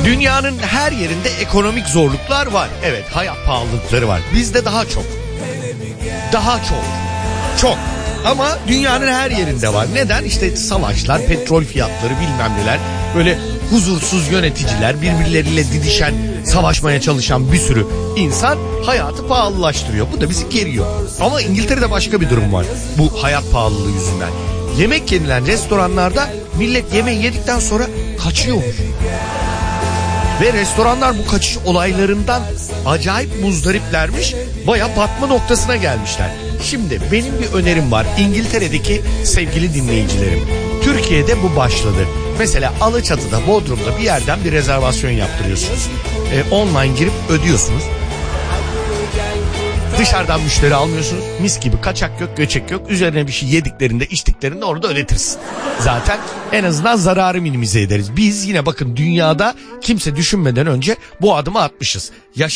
Dünyanın her yerinde ekonomik zorluklar var. Evet, hayat pahalılıkları var. Bizde daha çok. Daha çok. Çok. Ama dünyanın her yerinde var. Neden? İşte savaşlar, petrol fiyatları, bilmem neler. Böyle huzursuz yöneticiler, birbirleriyle didişen, savaşmaya çalışan bir sürü insan hayatı pahalılaştırıyor. Bu da bizi geriyor. Ama İngiltere'de başka bir durum var. Bu hayat pahalılığı yüzünden. Yemek yenilen restoranlarda millet yemeği yedikten sonra kaçıyormuş. Ve restoranlar bu kaçış olaylarından acayip muzdariplermiş. Baya batma noktasına gelmişler. Şimdi benim bir önerim var İngiltere'deki sevgili dinleyicilerim. Türkiye'de bu başladı. Mesela Alaçatı'da, Bodrum'da bir yerden bir rezervasyon yaptırıyorsunuz. Online girip ödüyorsunuz. Dışarıdan müşteri almıyorsunuz. Mis gibi kaçak yok, göçek yok. Üzerine bir şey yediklerinde, içtiklerinde orada ödetirsin. Zaten en azından zararı minimize ederiz. Biz yine bakın dünyada kimse düşünmeden önce bu adımı atmışız.